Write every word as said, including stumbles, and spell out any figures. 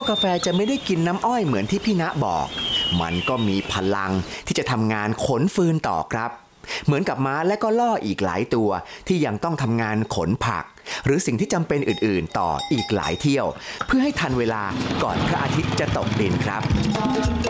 กาแฟจะไม่ได้กินน้ำอ้อยเหมือนที่พี่ณบอก มันก็มีพลังที่จะทำงานขนฟืนต่อครับ เหมือนกับม้าและก็ล่ออีกหลายตัวที่ยังต้องทำงานขนผัก หรือสิ่งที่จำเป็นอื่นๆต่ออีกหลายเที่ยว เพื่อให้ทันเวลาก่อนพระอาทิตย์จะตกดินครับ